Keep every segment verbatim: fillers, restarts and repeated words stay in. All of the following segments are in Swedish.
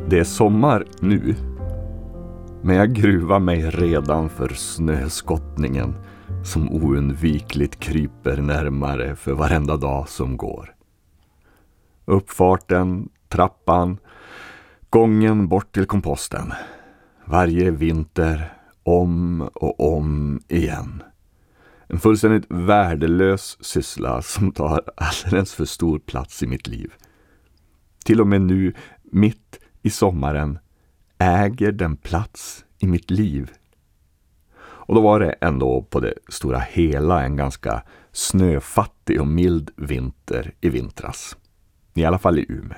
Det är sommar nu, men jag gruvar mig redan för snöskottningen som oundvikligt kryper närmare för varenda dag som går. Uppfarten, trappan, gången bort till komposten. Varje vinter, om och om igen. En fullständigt värdelös syssla som tar alldeles för stor plats i mitt liv. Till och med nu, mitt i sommaren, äger den plats i mitt liv. Och då var det ändå på det stora hela en ganska snöfattig och mild vinter i vintras. I alla fall i Umeå.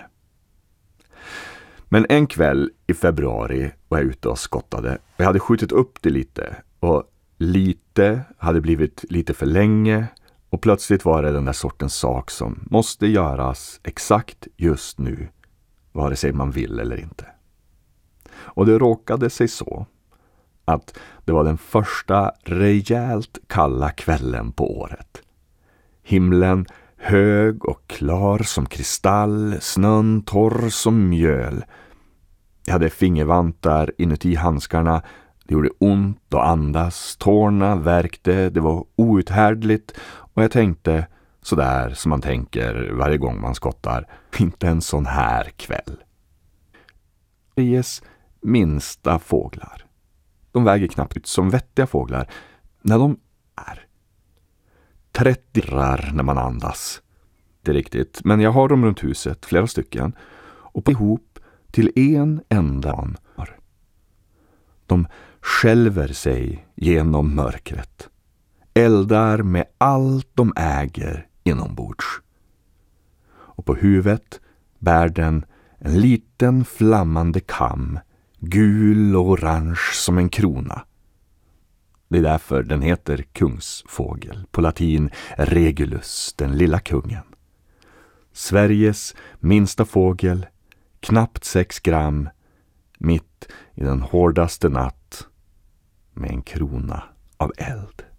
Men en kväll i februari var jag ute och skottade. Och jag hade skjutit upp det lite. Och lite hade blivit lite för länge. Och plötsligt var det den där sortens sak som måste göras exakt just nu. Vare sig man vill eller inte. Och det råkade sig så att det var den första rejält kalla kvällen på året. Himlen hög och klar som kristall, snön torr som mjöl. Jag hade fingervantar inuti handskarna. Det gjorde ont att andas, tårna värkte, det var outhärdligt och jag tänkte sådär som man tänker varje gång man skottar, inte en sån här kväll. Sveriges minsta fåglar. De väger knappt ut som vettiga fåglar när de är. trettio när man andas. Det är riktigt, men jag har dem runt huset, flera stycken, och på ihop till en enda. De skälver sig genom mörkret. Eldar med allt de äger inombords. Och på huvudet bär den en liten flammande kam, gul och orange som en krona. Det är därför den heter kungsfågel, på latin Regulus, den lilla kungen. Sveriges minsta fågel, knappt sex gram, mitt i den hårdaste natt med en krona av eld.